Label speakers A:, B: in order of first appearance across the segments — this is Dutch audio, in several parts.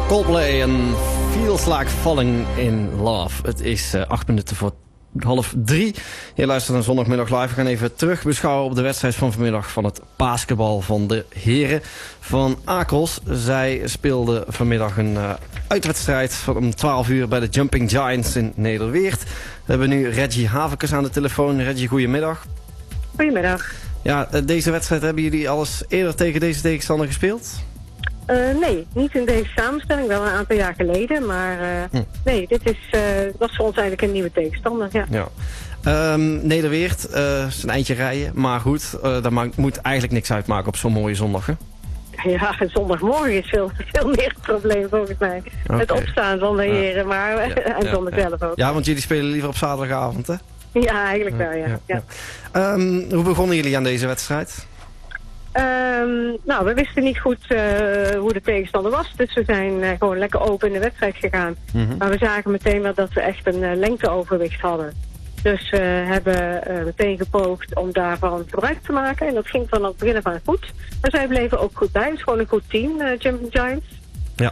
A: Coldplay en Feels Like Falling in Love. Het is 8 minuten voor 2:30. Je luistert naar Zondagmiddag Live. We gaan even terug beschouwen op de wedstrijd van vanmiddag van het basketbal van de heren van Akels. Zij speelden vanmiddag een uitwedstrijd van om 12 uur bij de Jumping Giants in Nederweert. We hebben nu Reggie Havekes aan de telefoon. Reggie, goedemiddag.
B: Goedemiddag.
A: Ja, deze wedstrijd, hebben jullie al eens eerder tegen deze tegenstander gespeeld?
B: Nee, niet in deze samenstelling. Wel een aantal jaar geleden. Maar nee, dit was voor ons eigenlijk een nieuwe tegenstander. Ja.
A: Nederweert is een eindje rijden. Maar goed, dat moet eigenlijk niks uitmaken op zo'n mooie zondag, hè?
B: Ja, zondagmorgen is veel meer het probleem volgens mij. Okay. Het opstaan van de heren, maar en van mezelf ook.
A: Ja, want jullie spelen liever op zaterdagavond, hè?
B: Ja, eigenlijk wel, ja.
A: Hoe begonnen jullie aan deze wedstrijd?
B: Nou, we wisten niet goed hoe de tegenstander was. Dus we zijn gewoon lekker open in de wedstrijd gegaan. Mm-hmm. Maar we zagen meteen wel dat we echt een lengteoverwicht hadden. Dus we hebben meteen gepoogd om daarvan gebruik te maken. En dat ging vanaf het begin af aan goed. En zij bleven ook goed bij. Het is gewoon een goed team, Jumping Giants. Ja.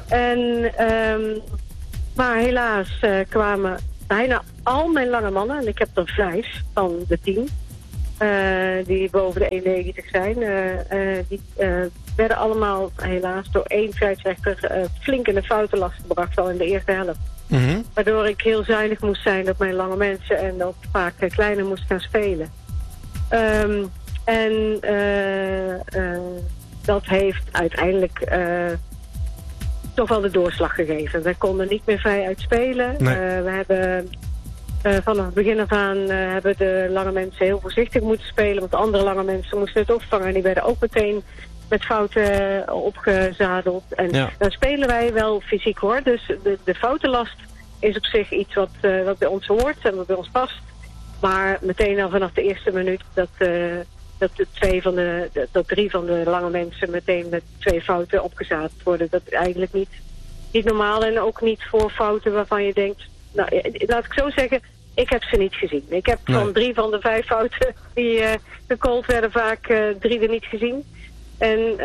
B: Maar helaas kwamen bijna al mijn lange mannen, en ik heb er 5 van de 10... die boven de 1,90 zijn. Die werden allemaal helaas door 1 scheidsrechter flink in de foutenlast gebracht al in de eerste helft. Mm-hmm. Waardoor ik heel zuinig moest zijn op mijn lange mensen en dat vaak kleiner moest gaan spelen. Dat heeft uiteindelijk toch wel de doorslag gegeven. We konden niet meer vrij uitspelen. Nee. We hebben vanaf het begin af aan hebben de lange mensen heel voorzichtig moeten spelen. Want de andere lange mensen moesten het opvangen. En die werden ook meteen met fouten opgezadeld. En dan spelen wij wel fysiek hoor. Dus de foutenlast is op zich iets wat bij ons hoort en wat bij ons past. Maar meteen al vanaf de eerste minuut dat 3 van de lange mensen meteen met 2 fouten opgezadeld worden. Dat is eigenlijk niet normaal. En ook niet voor fouten waarvan je denkt... Nou, laat ik zo zeggen, ik heb ze niet gezien. Ik heb van 3 van de 5 fouten die gecallt werden vaak 3 er niet gezien. En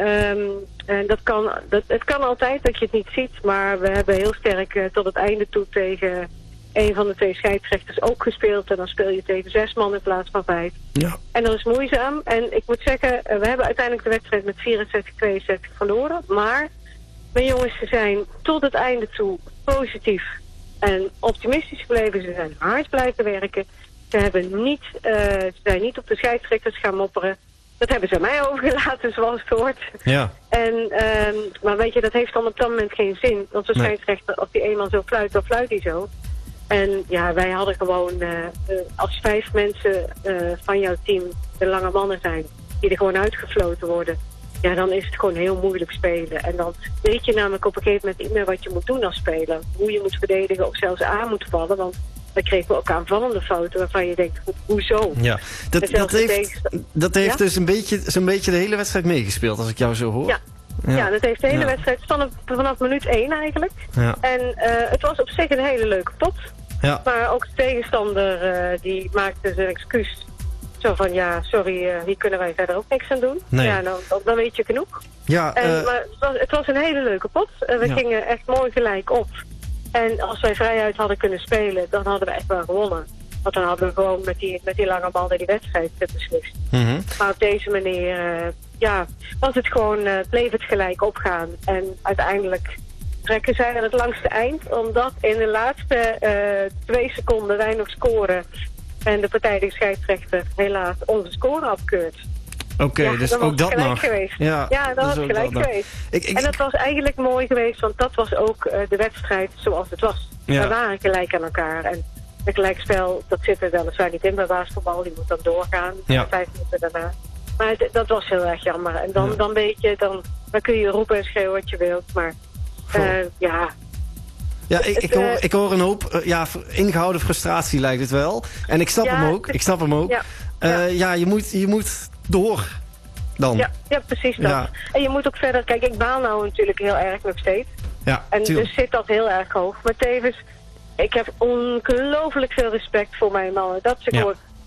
B: het kan altijd dat je het niet ziet, maar we hebben heel sterk tot het einde toe tegen een van de 2 scheidsrechters ook gespeeld. En dan speel je tegen 6 man in plaats van 5. Ja. En dat is moeizaam. En ik moet zeggen, we hebben uiteindelijk de wedstrijd met 64-62 verloren. Maar mijn jongens zijn tot het einde toe positief en optimistisch gebleven. Ze zijn hard blijven werken. Ze zijn niet op de scheidsrechters gaan mopperen. Dat hebben ze mij overgelaten, zoals het hoort. Ja. Maar weet je, dat heeft dan op dat moment geen zin. Want zo'n scheidsrechter, als die eenmaal zo fluit, dan fluit hij zo. En ja, wij hadden gewoon, als 5 mensen van jouw team de lange mannen zijn, die er gewoon uitgefloten worden, ja, dan is het gewoon heel moeilijk spelen. En dan weet je namelijk op een gegeven moment niet meer wat je moet doen als speler. Hoe je moet verdedigen of zelfs aan moet vallen. Want dan kregen we ook aanvallende fouten waarvan je denkt, hoezo? Ja,
A: dat heeft dus zo'n beetje de hele wedstrijd meegespeeld, als ik jou zo hoor. Ja, dat heeft de hele wedstrijd vanaf minuut 1 eigenlijk. Ja. En het was op zich een hele leuke pot. Ja. Maar ook de tegenstander die maakte zijn excuus. Zo van, ja, sorry, hier kunnen wij verder ook niks aan doen. Nee. Ja, dan weet je genoeg. Ja, maar het was een hele leuke pot. We gingen echt mooi gelijk op. En als wij vrijuit hadden kunnen spelen, dan hadden we echt wel gewonnen. Want dan hadden we gewoon met die lange bal die wedstrijd beslist. Mm-hmm. Maar op deze manier, was het gewoon, bleef het gelijk opgaan. En uiteindelijk trekken zij aan het langste eind. Omdat in de laatste 2 seconden wij nog scoren. En de partij scheidsrechter helaas onze score afkeurt. Oké, dus ook dat nog.
B: Geweest. Ja, dat was gelijk geweest. En dat was eigenlijk mooi geweest, want dat was ook de wedstrijd zoals het was. Ja. We waren gelijk aan elkaar. En een gelijkspel, dat zit er weliswaar niet in bij basketbal. Die moet dan doorgaan, 5 minuten daarna. Maar dat was heel erg jammer. En dan weet je, dan kun je roepen en schreeuwen wat je wilt. Maar ja...
A: Ja, ik hoor een hoop ingehouden frustratie lijkt het wel. En ik snap hem ook. Ja, je moet door dan.
B: Ja, precies dat. Ja. En je moet ook verder... Kijk, ik baal nou natuurlijk heel erg nog steeds. Ja, en dus zit dat heel erg hoog. Maar tevens, ik heb ongelooflijk veel respect voor mijn mannen. Dat ze gewoon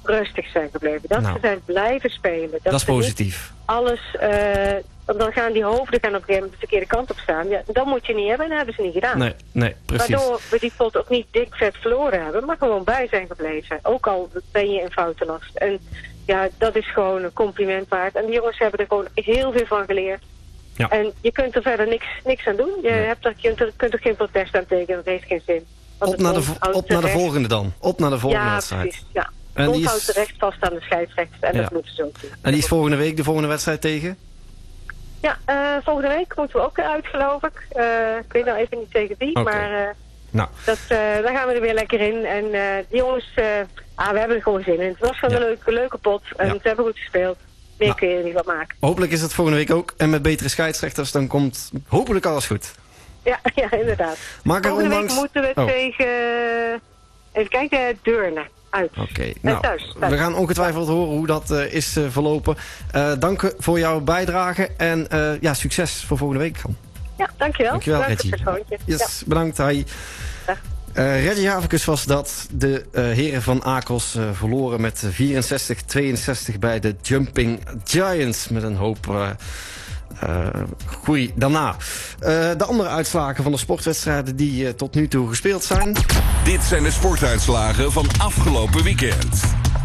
B: rustig zijn gebleven. Dat ze zijn blijven spelen.
C: Dat is positief.
B: Alles, dan gaan die hoofden op een gegeven moment de verkeerde kant op staan. Ja, dat moet je niet hebben en dat hebben ze niet gedaan.
C: Nee, precies.
B: Waardoor we die pot ook niet dik vet verloren hebben, maar gewoon bij zijn gebleven. Ook al ben je in foutenlast. En ja, dat is gewoon een compliment waard. En die jongens hebben er gewoon heel veel van geleerd. Ja. En je kunt er verder niks aan doen. Je kunt er geen protest aan tekenen, dat heeft geen zin.
C: Op naar de volgende dan. Op naar de volgende wedstrijd.
B: Precies, ja. En die houdt terecht vast aan de scheidsrechter. En dat moeten ze ook doen.
C: En die is volgende week de volgende wedstrijd tegen?
B: Ja, volgende week moeten we ook uit, geloof ik. Ik weet nou even niet tegen wie, maar daar gaan we er weer lekker in. En die jongens, we hebben er gewoon zin in. Het was gewoon een leuke pot en ze hebben goed gespeeld. Meer kun je er niet wat maken.
C: Hopelijk is het volgende week ook. En met betere scheidsrechters, dan komt hopelijk alles goed.
B: Ja, inderdaad. Volgende week moeten we tegen, even kijken, Deurne.
C: Oké, thuis. We gaan ongetwijfeld horen hoe dat is verlopen. Dank voor jouw bijdrage en succes voor volgende week.
B: Ja, dankjewel.
C: Dankjewel, Reggie. Yes, bedankt, hi. Reggie Haverkus was dat. De heren van Akels verloren met 64-62 bij de Jumping Giants. Met een hoop groei daarna. De andere uitslagen van de sportwedstrijden die tot nu toe gespeeld zijn.
D: Dit zijn de sportuitslagen van afgelopen weekend.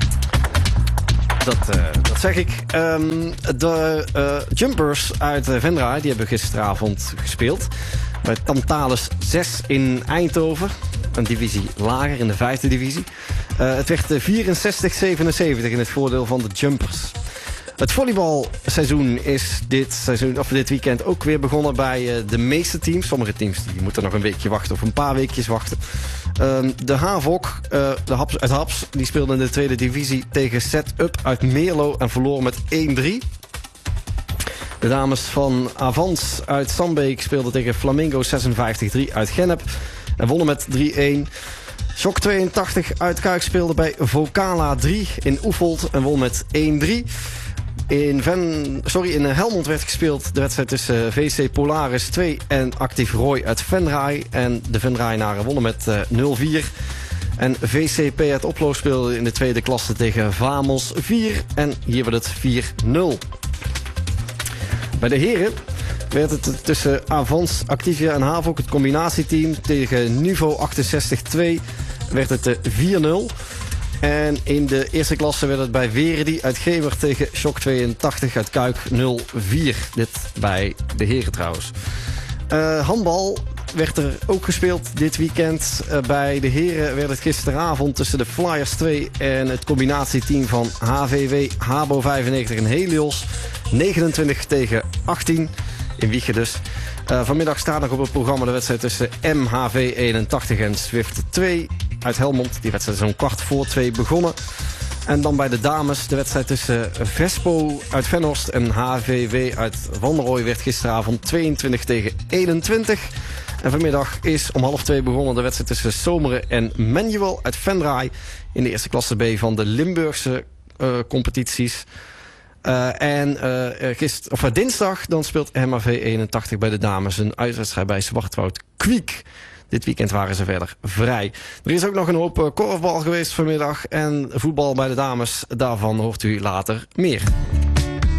C: Dat zeg ik. De Jumpers uit Venray die hebben gisteravond gespeeld. Bij Tantalus 6 in Eindhoven. Een divisie lager in de 5e divisie. Het werd 64-77 in het voordeel van de Jumpers. Het volleybalseizoen is dit weekend ook weer begonnen bij de meeste teams. Sommige teams die moeten nog een weekje wachten of een paar weekjes wachten. De Havok uit Haps die speelde in de 2e divisie tegen Set-Up uit Meerlo en verloor met 1-3. De dames van Avans uit Sambeek speelden tegen Flamingo 56-3 uit Gennep en wonnen met 3-1. Shock 82 uit Kuik speelde bij Vocala 3 in Oefeld en won met 1-3. In Helmond werd gespeeld de wedstrijd tussen VC Polaris 2 en Actief Roy uit Venray. En de Venraynaren wonnen met 0-4. En VCP uit Oplo speelde in de 2e klasse tegen Vamos 4. En hier werd het 4-0. Bij de heren werd het tussen Avans, Activia en Havok, het combinatieteam, tegen Nuvo 68-2 werd het 4-0. En in de eerste klasse werd het bij Verdi uit Gemer tegen Shock 82 uit Kuik 0-4. Dit bij de heren trouwens. Handbal werd er ook gespeeld dit weekend. Bij de heren werd het gisteravond tussen de Flyers 2 en het combinatieteam van HVW Habo 95 en Helios 29-18 in Wijchen dus. Vanmiddag staat nog op het programma de wedstrijd tussen MHV 81 en Swift 2 uit Helmond. Die wedstrijd is om 2:15 begonnen. En dan bij de dames de wedstrijd tussen Vespo uit Venhorst en HVW uit Wanrooy werd gisteravond 22-21. En vanmiddag is om 1:30 begonnen de wedstrijd tussen Zomeren en Manuel uit Venray in de eerste klasse B van de Limburgse competities. Dinsdag dan speelt MHV 81 bij de dames een uitwedstrijd bij Zwartwoud Kwiek. Dit weekend waren ze verder vrij. Er is ook nog een hoop korfbal geweest vanmiddag en voetbal bij de dames. Daarvan hoort u later meer.